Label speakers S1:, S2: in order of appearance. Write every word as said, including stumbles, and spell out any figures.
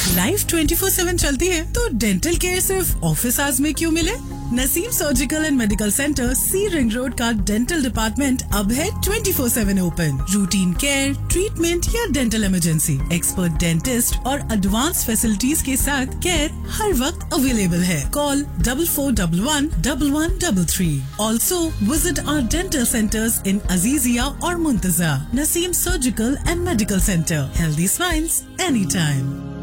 S1: Life twenty four seven चलती है तो डेंटल केयर सिर्फ ऑफिस आवर्स में क्यों मिले? Naseem surgical and medical centre, C ring road का डेंटल डिपार्टमेंट अब है twenty four seven open. Routine care, treatment या डेंटल इमरजेंसी, एक्सपर्ट डेंटिस्ट और एडवांस फैसिलिटीज के साथ केयर हर वक्त अवेलेबल है। Call double four double one double one double three. Also visit our dental centres इन अजीजिया और मुंतजा। Naseem surgical and medical centre, healthy smiles any time.